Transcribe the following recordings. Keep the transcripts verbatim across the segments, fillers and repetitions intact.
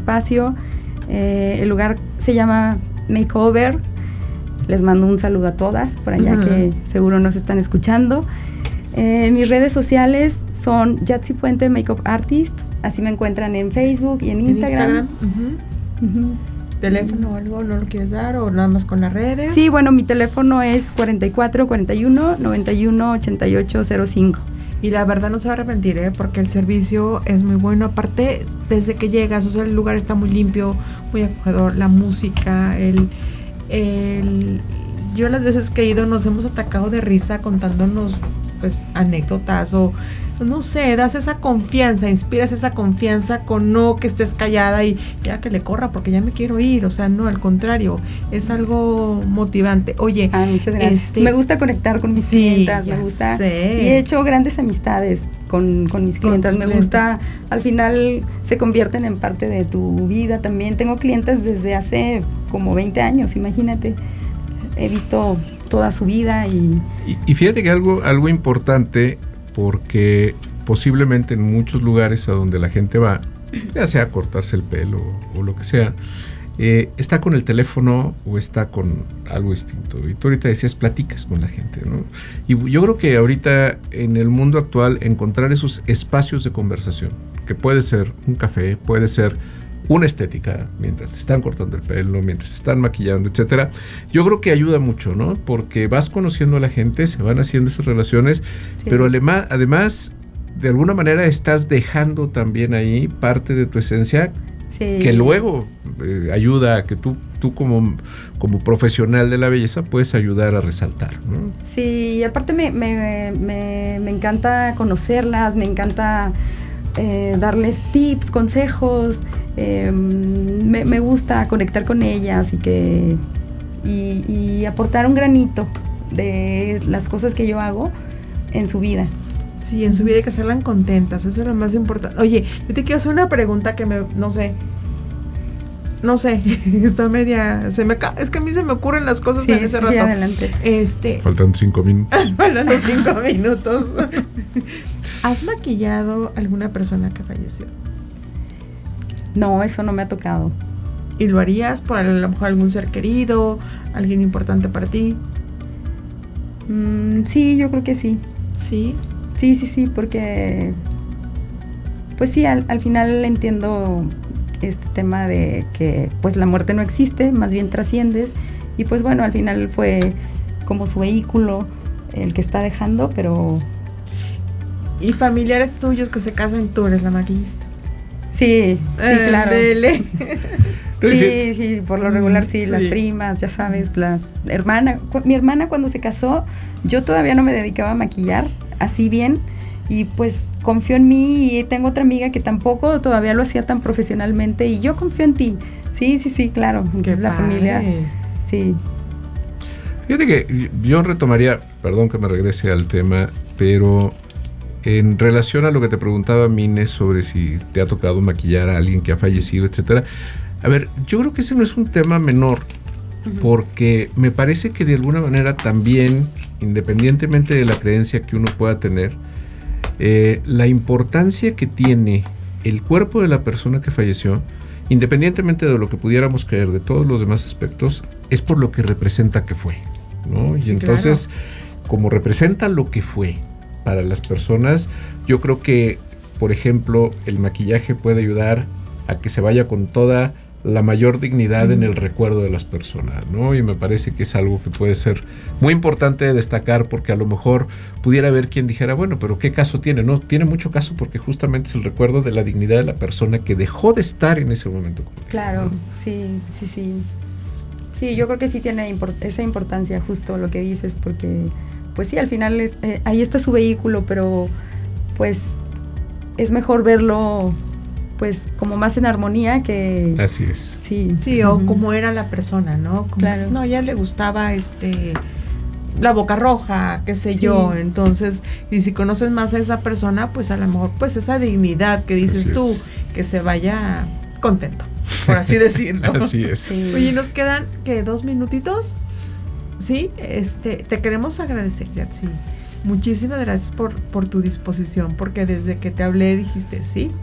espacio. Eh, el lugar se llama Makeover. Les mando un saludo a todas por allá, uh-huh, que seguro nos están escuchando. Eh, mis redes sociales son Yatsi Puente Makeup Artist. Así me encuentran en Facebook y en Instagram. ¿En Instagram? Uh-huh. Uh-huh. ¿Teléfono o algo no lo quieres dar o nada más con las redes? Sí, bueno, mi teléfono es cuarenta y cuatro, cuarenta y uno, noventa y uno, ochenta y ocho cero cinco. Y la verdad no se va a arrepentir, ¿eh? Porque el servicio es muy bueno. Aparte, desde que llegas, o sea, el lugar está muy limpio, muy acogedor, la música, el... el yo las veces que he ido nos hemos atacado de risa contándonos, pues, anécdotas o... no sé, das esa confianza, inspiras esa confianza con no que estés callada y ya que le corra porque ya me quiero ir, o sea, no, al contrario, es algo motivante. Oye, ah, muchas gracias. Este, me gusta conectar con mis sí, clientas, me gusta, sé. Y he hecho grandes amistades con, con mis clientas, me clientes. gusta, al final se convierten en parte de tu vida también. Tengo clientes desde hace como veinte años, imagínate, he visto toda su vida y... Y, y fíjate que algo, algo importante, porque posiblemente en muchos lugares a donde la gente va, ya sea a cortarse el pelo o, o lo que sea, eh, está con el teléfono o está con algo distinto. Y tú ahorita decías, platicas con la gente, ¿no? Y yo creo que ahorita en el mundo actual encontrar esos espacios de conversación, que puede ser un café, puede ser una estética, mientras te están cortando el pelo, mientras te están maquillando, etcétera. Yo creo que ayuda mucho, ¿no? Porque vas conociendo a la gente, se van haciendo esas relaciones, sí, pero además, además, de alguna manera estás dejando también ahí parte de tu esencia, sí, que luego eh, ayuda a que tú, tú como, como profesional de la belleza puedes ayudar a resaltar, ¿no? Sí, y aparte me, me, me, me encanta conocerlas, me encanta eh, darles tips, consejos. Eh, me, me gusta conectar con ellas y que y, y aportar un granito de las cosas que yo hago en su vida. Sí, en su vida, y que salgan contentas, eso es lo más importante. Oye, yo te quiero hacer una pregunta que me, no sé, no sé, está media, se me es que a mí se me ocurren las cosas sí, en ese sí, rato. Sí, adelante. Este, faltan cinco minutos. Faltan los cinco minutos. ¿Has maquillado a alguna persona que falleció? No, eso no me ha tocado. ¿Y lo harías por a lo mejor algún ser querido, alguien importante para ti? Mm, sí, yo creo que sí. ¿Sí? Sí, sí, sí, porque pues sí, al, al final entiendo este tema de que pues la muerte no existe, más bien trasciendes, y pues bueno, al final fue como su vehículo el que está dejando, pero... ¿Y familiares tuyos que se casan, tú eres la maquillista? Sí, sí, eh, claro. Dele. Sí, sí, por lo regular sí, sí, las primas, ya sabes, las hermanas. Mi hermana cuando se casó, yo todavía no me dedicaba a maquillar así bien, y pues confío en mí, y tengo otra amiga que tampoco todavía lo hacía tan profesionalmente, y yo confío en ti. Sí, sí, sí, claro. Entonces la padre. Familia, sí. Fíjate que yo retomaría, perdón que me regrese al tema, pero en relación a lo que te preguntaba Mine sobre si te ha tocado maquillar a alguien que ha fallecido, etcétera. A ver, yo creo que ese no es un tema menor, uh-huh, porque me parece que de alguna manera también, independientemente de la creencia que uno pueda tener, eh, la importancia que tiene el cuerpo de la persona que falleció, independientemente de lo que pudiéramos creer de todos los demás aspectos, es por lo que representa que fue, ¿no? Y sí, entonces, claro, como representa lo que fue para las personas, yo creo que, por ejemplo, el maquillaje puede ayudar a que se vaya con toda la mayor dignidad mm. en el recuerdo de las personas, ¿no? Y me parece que es algo que puede ser muy importante de destacar, porque a lo mejor pudiera haber quien dijera, bueno, pero ¿qué caso tiene? No, tiene mucho caso, porque justamente es el recuerdo de la dignidad de la persona que dejó de estar en ese momento. Claro, ¿no? sí, sí, sí. Sí, yo creo que sí tiene import- esa importancia, justo lo que dices, porque pues sí, al final es, eh, ahí está su vehículo, pero pues es mejor verlo pues como más en armonía que... Así es. Sí, sí, o uh-huh, como era la persona, ¿no? Como claro. que, no, ya le gustaba este la boca roja, qué sé sí. yo, entonces, y si conoces más a esa persona, pues a lo mejor, pues esa dignidad que dices así tú, es. Que se vaya contento, por así decirlo. Así es. Sí. Oye, nos quedan, ¿qué? ¿Dos minutitos? Sí, este, te queremos agradecer, Yatsi. Muchísimas gracias por, por tu disposición, porque desde que te hablé dijiste sí.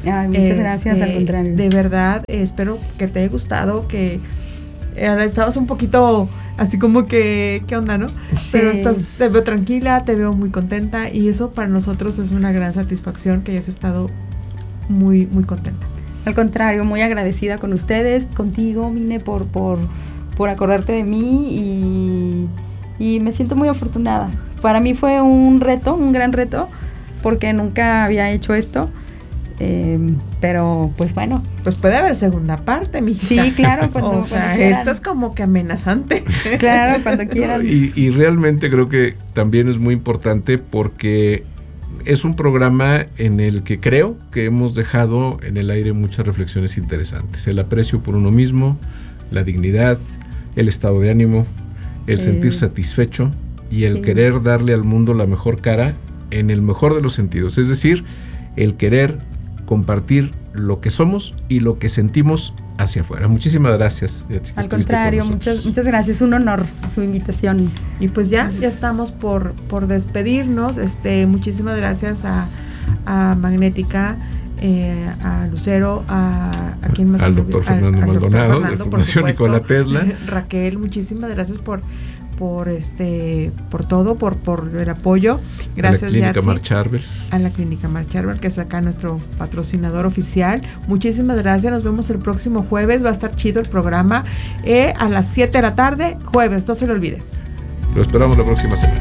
Ay, muchas este, gracias, al contrario. De verdad, eh, espero que te haya gustado, que eh, estabas un poquito así como que, ¿qué onda, no? Sí. Pero estás, te veo tranquila, te veo muy contenta y eso para nosotros es una gran satisfacción que hayas estado muy, muy contenta. Al contrario, muy agradecida con ustedes, contigo, Mine, por, por, por acordarte de mí y, y me siento muy afortunada. Para mí fue un reto, un gran reto, porque nunca había hecho esto. Eh, pero pues bueno, pues puede haber segunda parte, mijita. Sí, claro, cuando, o sea, cuando esto es como que amenazante. Claro, cuando quieran. No, y, y realmente creo que también es muy importante porque es un programa en el que creo que hemos dejado en el aire muchas reflexiones interesantes. El aprecio por uno mismo, la dignidad, el estado de ánimo, el sí. sentir satisfecho y el sí. querer darle al mundo la mejor cara en el mejor de los sentidos. Es decir, el querer compartir lo que somos y lo que sentimos hacia afuera. Muchísimas gracias. Al contrario, muchas, muchas gracias. Un honor su invitación. Y pues ya, ya estamos por, por despedirnos. Este, muchísimas gracias a, a Magnética, eh, a Lucero, a, a quien más al doctor Fernando al, Maldonado, al Fernando, de Fundación Nikola Tesla. Raquel, muchísimas gracias por por este por todo, por por el apoyo. Gracias a la Clínica Yatsi, Mark Charvel. A la Clínica Mark Charvel, que es acá nuestro patrocinador oficial. Muchísimas gracias. Nos vemos el próximo jueves. Va a estar chido el programa eh, a las siete de la tarde, jueves, no se lo olvide. Lo esperamos la próxima semana.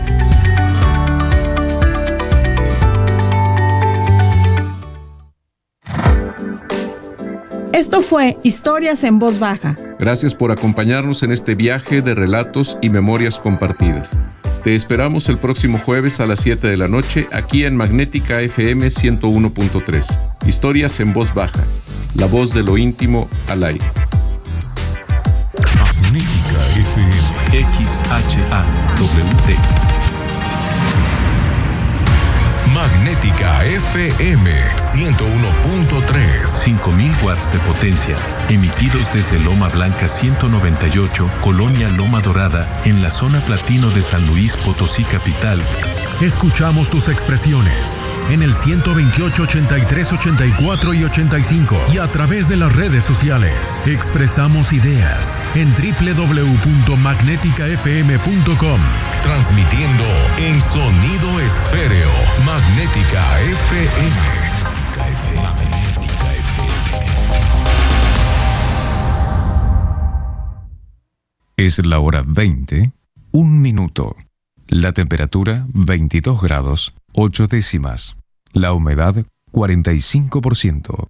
Esto fue Historias en Voz Baja. Gracias por acompañarnos en este viaje de relatos y memorias compartidas. Te esperamos el próximo jueves a las siete de la noche aquí en Magnética F M ciento uno punto tres. Historias en Voz Baja, la voz de lo íntimo al aire. Magnética F M X H A W T. Magnética F M ciento uno punto tres. cinco mil watts de potencia. Emitidos desde Loma Blanca ciento noventa y ocho, Colonia Loma Dorada, en la zona platino de San Luis Potosí capital. Escuchamos tus expresiones en el ciento veintiocho, ochenta y tres, ochenta y cuatro y ochenta y cinco y a través de las redes sociales. Expresamos ideas en doble u doble u doble u punto magnética f m punto com. Transmitiendo en sonido esféreo. Magnética F M. Magnética F M. Es la hora veinte, un minuto. La temperatura veintidós grados, ocho décimas. La humedad cuarenta y cinco por ciento.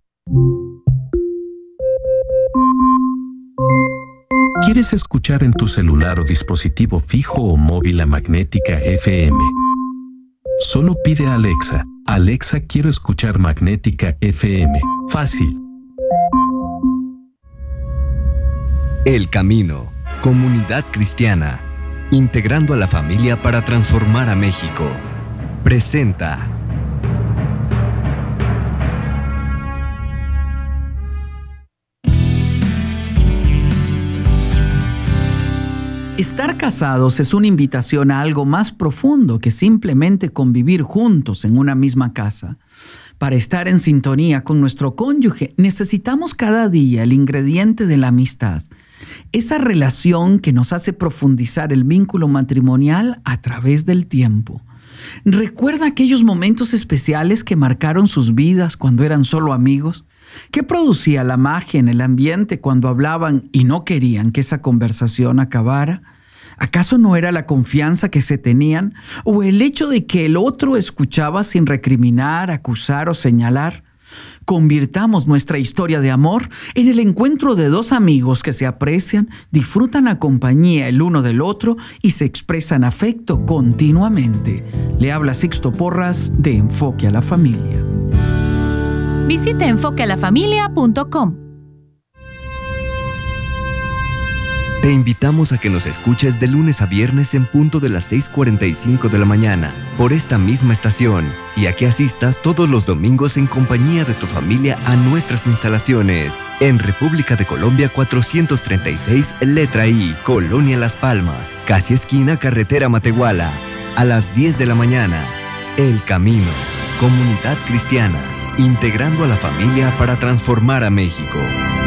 ¿Quieres escuchar en tu celular o dispositivo fijo o móvil a Magnética F M? Solo pide a Alexa: Alexa, quiero escuchar Magnética F M. Fácil. El Camino, comunidad cristiana, integrando a la familia para transformar a México. Presenta. Estar casados es una invitación a algo más profundo que simplemente convivir juntos en una misma casa. Para estar en sintonía con nuestro cónyuge, necesitamos cada día el ingrediente de la amistad. Esa relación que nos hace profundizar el vínculo matrimonial a través del tiempo. ¿Recuerda aquellos momentos especiales que marcaron sus vidas cuando eran solo amigos? ¿Qué producía la magia en el ambiente cuando hablaban y no querían que esa conversación acabara? ¿Acaso no era la confianza que se tenían o el hecho de que el otro escuchaba sin recriminar, acusar o señalar? Convirtamos nuestra historia de amor en el encuentro de dos amigos que se aprecian, disfrutan la compañía el uno del otro y se expresan afecto continuamente. Le habla Sixto Porras de Enfoque a la Familia. Visite enfoque a la familia punto com. Te invitamos a que nos escuches de lunes a viernes en punto de las seis cuarenta y cinco de la mañana por esta misma estación y a que asistas todos los domingos en compañía de tu familia a nuestras instalaciones en República de Colombia cuatrocientos treinta y seis, letra I, Colonia Las Palmas, casi esquina Carretera Matehuala, a las diez de la mañana. El Camino, comunidad cristiana, integrando a la familia para transformar a México.